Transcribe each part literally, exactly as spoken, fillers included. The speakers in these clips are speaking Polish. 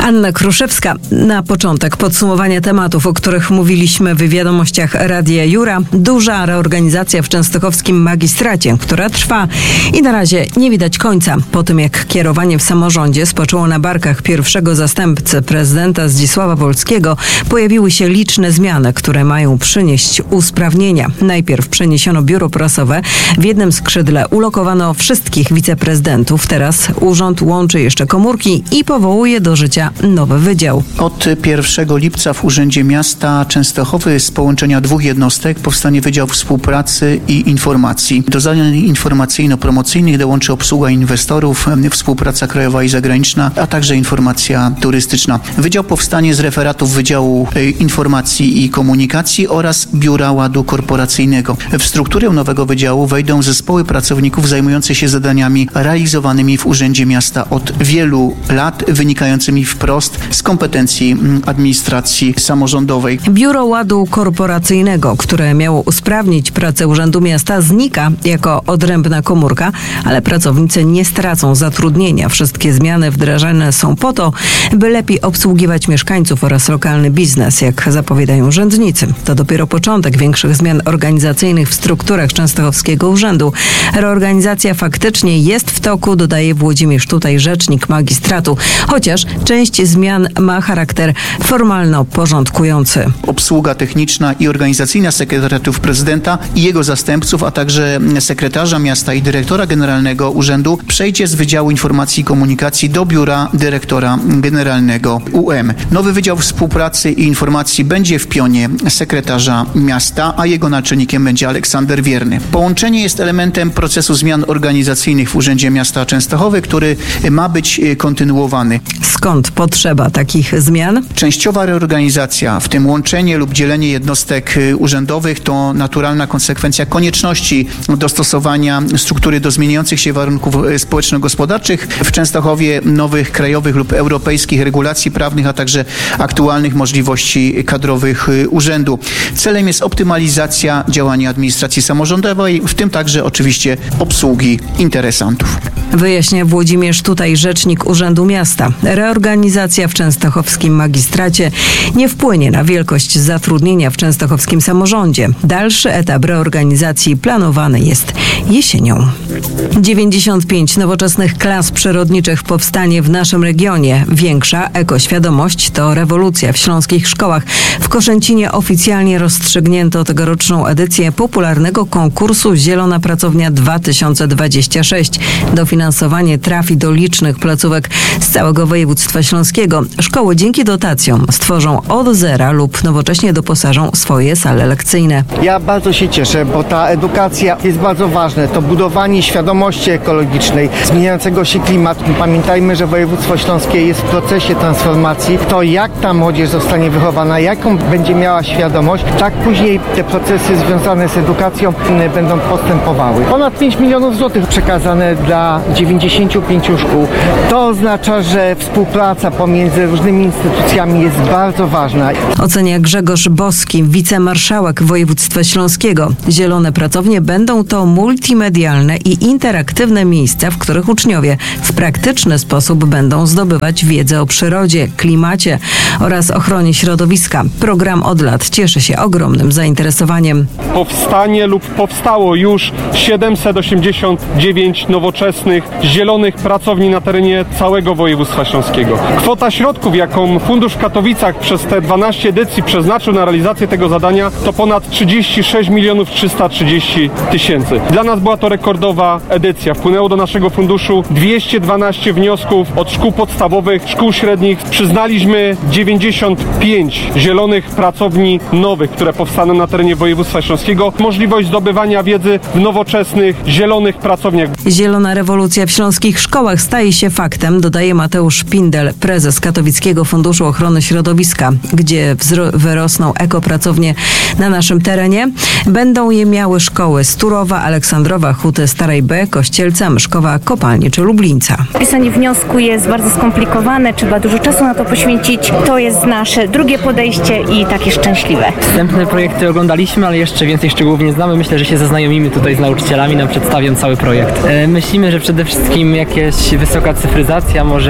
Anna Kruszewska. Na początek podsumowania tematów, o których mówiliśmy w wiadomościach Radia Jura. Duża reorganizacja w częstochowskim magistracie, która trwa i na razie nie widać końca. Po tym, jak kierowanie w samorządzie spoczęło na barkach pierwszego zastępcy prezydenta Zdzisława Wolskiego, pojawiły się liczne zmiany, które mają przynieść usprawnienia. Najpierw przeniesiono biuro prasowe. W jednym skrzydle ulokowano wszystkich wiceprezydentów. Teraz urząd łączy jeszcze komórki i powołuje do życia nowy wydział. Od pierwszego lipca w Urzędzie Miasta Częstochowy z połączenia dwóch jednostek powstanie Wydział Współpracy i Informacji. Do zadań informacyjno-promocyjnych dołączy obsługa inwestorów, współpraca krajowa i zagraniczna, a także informacja turystyczna. Wydział powstanie z referatów Wydziału Informacji i Komunikacji oraz Biura Ładu Korporacyjnego. W strukturę nowego wydziału wejdą zespoły pracowników zajmujących się zadaniami realizowanymi w Urzędzie Miasta od wielu lat, wynikającymi wprost z kompetencji administracji samorządowej. Biuro Ładu Korporacyjnego, które miało usprawnić pracę Urzędu Miasta, znika jako odrębna komórka, ale pracownicy nie stracą zatrudnienia. Wszystkie zmiany wdrażane są po to, by lepiej obsługiwać mieszkańców oraz lokalny biznes, jak zapowiadają urzędnicy. To dopiero początek większych zmian organizacyjnych w strukturach Częstochowskiego Urzędu. Reorganizacja faktycznie jest w toku, dodaje Włodzimierz Tutaj, rzecznik magistratu, chociaż część zmian ma charakter formalno-porządkujący. Obsługa techniczna i organizacyjna sekretariatów prezydenta i jego zastępców, a także sekretarza miasta i dyrektora generalnego urzędu przejdzie z Wydziału Informacji i Komunikacji do Biura Dyrektora Generalnego U M. Nowy Wydział Współpracy i Informacji będzie w pionie sekretarza miasta, a jego naczelnikiem będzie Aleksander Wierny. Połączenie jest elementem procesu zmian organizacyjnych w Urzędzie Miasta Częstochowy, który ma być kontynuowany. Skąd potrzeba takich zmian? Częściowa reorganizacja, w tym łączenie lub dzielenie jednostek urzędowych, to naturalna konsekwencja konieczności dostosowania struktury do zmieniających się warunków społeczno-gospodarczych w Częstochowie, nowych krajowych lub europejskich regulacji prawnych, a także aktualnych możliwości kadrowych urzędu. Celem jest optymalizacja działania administracji samorządowej, w tym także oczywiście obsługi interesantów. Wyjaśnia Włodzimierz Tutaj, rzecznik Urzędu Miasta. Reorganizacja w częstochowskim magistracie nie wpłynie na wielkość zatrudnienia w częstochowskim samorządzie. Dalszy etap reorganizacji planowany jest jesienią. dziewięćdziesiąt pięć nowoczesnych klas przyrodniczych powstanie w naszym regionie. Większa ekoświadomość to rewolucja w śląskich szkołach. W Koszęcinie oficjalnie rozstrzygnięto tegoroczną edycję popularnego konkursu Zielona Pracownia dwa tysiące dwadzieścia sześć. Dofinansowanie trafi do licznych placówek z całego województwa śląskiego. Szkoły dzięki dotacjom stworzą od zera lub nowocześnie doposażą swoje sale lekcyjne. Ja bardzo się cieszę, bo ta edukacja jest bardzo ważna. To budowanie świadomości ekologicznej, zmieniającego się klimatu. Pamiętajmy, że województwo śląskie jest w procesie transformacji. To jak ta młodzież zostanie wychowana, jaką będzie miała świadomość, tak później te procesy związane z edukacją będą postępowały. Ponad pięć milionów złotych przekazane dla dziewięćdziesięciu pięciu szkół. To oznacza, że współpraca pomiędzy różnymi instytucjami jest bardzo ważna. Ocenia Grzegorz Boski, wicemarszałek województwa śląskiego. Zielone pracownie będą to multimedialne i interaktywne miejsca, w których uczniowie w praktyczny sposób będą zdobywać wiedzę o przyrodzie, klimacie oraz ochronie środowiska. Program od lat cieszy się ogromnym zainteresowaniem. Powstanie lub powstało już siedemset osiemdziesiąt dziewięć nowoczesnych, zielonych pracowni na terenie całego województwa śląskiego. Kwota środków, jaką Fundusz w Katowicach przez te dwanaście edycji przeznaczył na realizację tego zadania, to ponad trzydzieści sześć milionów trzysta trzydzieści tysięcy. Dla nas była to rekordowa edycja. Wpłynęło do naszego funduszu dwieście dwanaście wniosków od szkół podstawowych, szkół średnich. Przyznaliśmy dziewięćdziesiąt pięć zielonych pracowni nowych, które powstaną na terenie województwa śląskiego. Możliwość zdobywania wiedzy w nowoczesnych, zielonych pracowniach. Zielona rewolucja w śląskich szkołach staje się faktem, dodaje Mateusz Pindel, prezes Katowickiego Funduszu Ochrony Środowiska, gdzie wzro- wyrosną ekopracownie na naszym terenie. Będą je miały szkoły Sturowa, Aleksandrowa, Huty Starej B, Kościelca, Myszkowa, Kopalnie czy Lublińca. Pisanie wniosku jest bardzo skomplikowane, trzeba dużo czasu na to poświęcić. To jest nasze drugie podejście i takie szczęśliwe. Wstępne projekty oglądaliśmy, ale jeszcze więcej szczegółów nie znamy. Myślę, że się zaznajomimy tutaj z nauczycielami, nam przedstawią cały projekt. Myślimy, że przede wszystkim jakieś wysoka cyfryzacja, może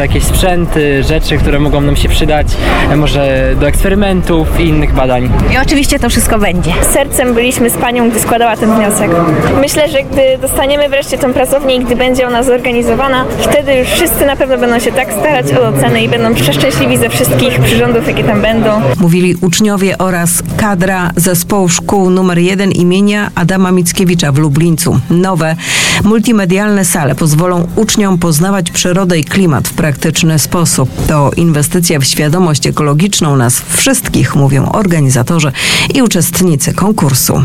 może jakieś sprzęty, rzeczy, które mogą nam się przydać, może do eksperymentów i innych badań. I oczywiście to wszystko będzie. Sercem byliśmy z panią, gdy składała ten wniosek. Myślę, że gdy dostaniemy wreszcie tę pracownię i gdy będzie ona zorganizowana, wtedy już wszyscy na pewno będą się tak starać o ocenę i będą przeszczęśliwi ze wszystkich przyrządów, jakie tam będą. Mówili uczniowie oraz kadra zespołu szkół numer jeden imienia Adama Mickiewicza w Lublińcu. Nowe, multimedialne sale pozwolą uczniom poznawać przyrodę i klimat w praktyczny sposób. To inwestycja w świadomość ekologiczną nas wszystkich, mówią organizatorzy i uczestnicy konkursu.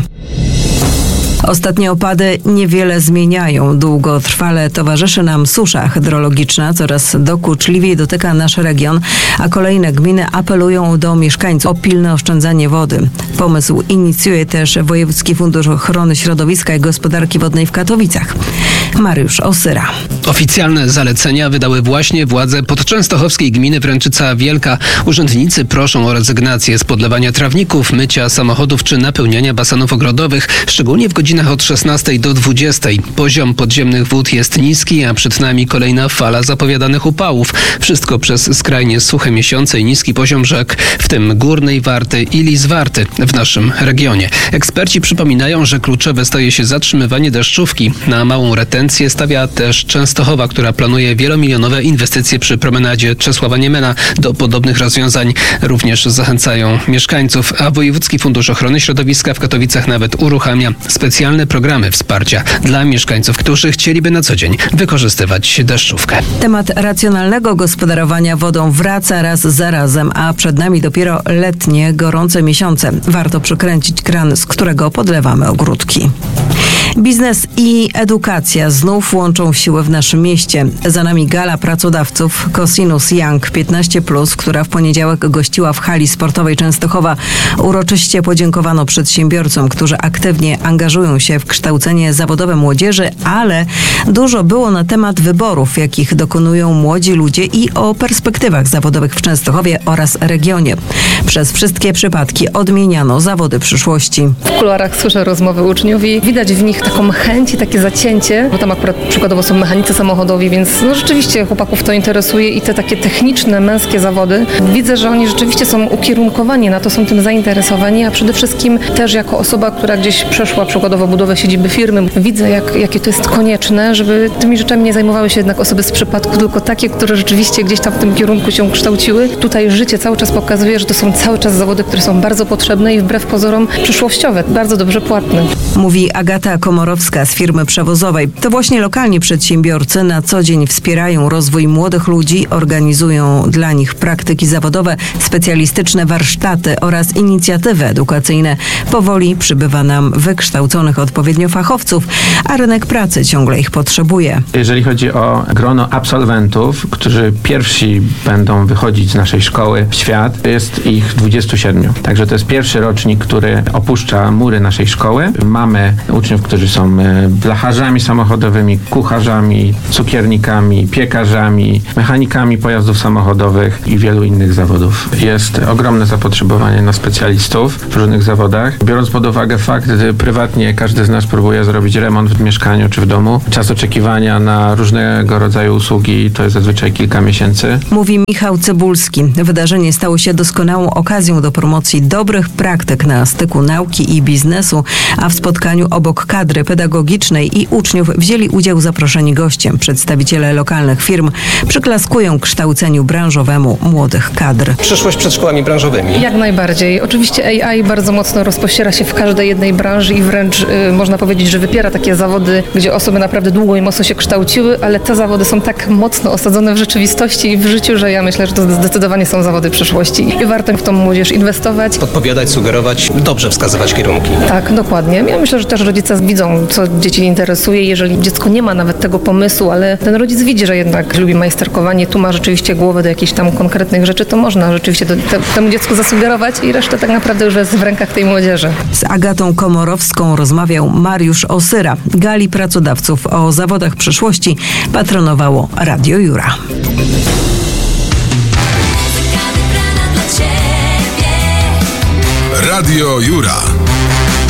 Ostatnie opady niewiele zmieniają. Długotrwale towarzyszy nam susza hydrologiczna, coraz dokuczliwiej dotyka nasz region, a kolejne gminy apelują do mieszkańców o pilne oszczędzanie wody. Pomysł inicjuje też Wojewódzki Fundusz Ochrony Środowiska i Gospodarki Wodnej w Katowicach. Mariusz Osyra. Oficjalne zalecenia wydały właśnie władze podczęstochowskiej gminy Wręczyca Wielka. Urzędnicy proszą o rezygnację z podlewania trawników, mycia samochodów czy napełniania basenów ogrodowych, szczególnie w godzinach od szesnastej do dwudziestej. Poziom podziemnych wód jest niski, a przed nami kolejna fala zapowiadanych upałów. Wszystko przez skrajnie suche miesiące i niski poziom rzek, w tym Górnej Warty i Lizwarty w naszym regionie. Eksperci przypominają, że kluczowe staje się zatrzymywanie deszczówki. Na małą retencję stawia też Częstochowa, która planuje wielomilionowe inwestycje przy promenadzie Czesława Niemena. Do podobnych rozwiązań również zachęcają mieszkańców, a Wojewódzki Fundusz Ochrony Środowiska w Katowicach nawet uruchamia specjalne programy wsparcia dla mieszkańców, którzy chcieliby na co dzień wykorzystywać deszczówkę. Temat racjonalnego gospodarowania wodą wraca raz za razem, a przed nami dopiero letnie, gorące miesiące. Warto przykręcić kran, z którego podlewamy ogródki. Biznes i edukacja znów łączą siły w naszym mieście. Za nami gala pracodawców Cosinus Young piętnaście plus, która w poniedziałek gościła w hali sportowej Częstochowa. Uroczyście podziękowano przedsiębiorcom, którzy aktywnie angażują się w kształcenie zawodowe młodzieży, ale dużo było na temat wyborów, jakich dokonują młodzi ludzie i o perspektywach zawodowych w Częstochowie oraz regionie. Przez wszystkie przypadki odmieniano zawody przyszłości. W kuluarach słyszę rozmowy uczniów i widać w nich taką chęć i takie zacięcie, bo tam akurat przykładowo są mechanicy samochodowi, więc no rzeczywiście chłopaków to interesuje i te takie techniczne, męskie zawody. Widzę, że oni rzeczywiście są ukierunkowani na to, są tym zainteresowani, a przede wszystkim też jako osoba, która gdzieś przeszła przykładowo budowę siedziby firmy, widzę, jak, jakie to jest konieczne, żeby tymi rzeczami nie zajmowały się jednak osoby z przypadku, tylko takie, które rzeczywiście gdzieś tam w tym kierunku się kształciły. Tutaj życie cały czas pokazuje, że to są cały czas zawody, które są bardzo potrzebne i wbrew pozorom przyszłościowe, bardzo dobrze płatne. Mówi Agata Komorowska z firmy przewozowej. To właśnie lokalni przedsiębiorcy na co dzień wspierają rozwój młodych ludzi, organizują dla nich praktyki zawodowe, specjalistyczne warsztaty oraz inicjatywy edukacyjne. Powoli przybywa nam wykształconych odpowiednio fachowców, a rynek pracy ciągle ich potrzebuje. Jeżeli chodzi o grono absolwentów, którzy pierwsi będą wychodzić z naszej szkoły w świat, jest ich dwudziestu siedmiu. Także to jest pierwszy rocznik, który opuszcza mury naszej szkoły. Mamy uczniów, którzy są blacharzami samochodowymi, kucharzami, cukiernikami, piekarzami, mechanikami pojazdów samochodowych i wielu innych zawodów. Jest ogromne zapotrzebowanie na specjalistów w różnych zawodach. Biorąc pod uwagę fakt, że prywatnie każdy z nas próbuje zrobić remont w mieszkaniu czy w domu, czas oczekiwania na różnego rodzaju usługi to jest zazwyczaj kilka miesięcy. Mówi Michał Cybulski. Wydarzenie stało się doskonałą okazją do promocji dobrych praktyk na styku nauki i biznesu, a w spotkaniu obok kadry pedagogicznej i uczniów wzięli udział zaproszeni goście. Przedstawiciele lokalnych firm przyklaskują kształceniu branżowemu młodych kadr. Przyszłość przed szkołami branżowymi. Jak najbardziej. Oczywiście A I bardzo mocno rozpościera się w każdej jednej branży i wręcz y, można powiedzieć, że wypiera takie zawody, gdzie osoby naprawdę długo i mocno się kształciły, ale te zawody są tak mocno osadzone w rzeczywistości i w życiu, że ja myślę, że to zdecydowanie są zawody przyszłości i warto w tą młodzież inwestować. Podpowiadać, sugerować, dobrze wskazywać kierunki. Tak, dokładnie. Ja myślę, że też rodzice widzą, co dzieci interesuje. Jeżeli dziecko nie ma nawet tego pomysłu, ale ten rodzic widzi, że jednak lubi majsterkowanie, tu ma rzeczywiście głowę do jakichś tam konkretnych rzeczy, to można rzeczywiście do, te, temu dziecku zasugerować i reszta tak naprawdę już jest w rękach tej młodzieży. Z Agatą Komorowską rozmawiał Mariusz Osyra. Gali pracodawców o zawodach przyszłości patronowało Radio Jura. Radio Jura.